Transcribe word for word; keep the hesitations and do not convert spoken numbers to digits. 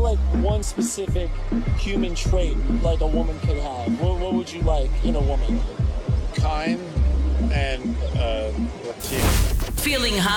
like one specific human trait like a woman could have, what, what would you like in a woman? Kind and uh, Latino. Feeling high?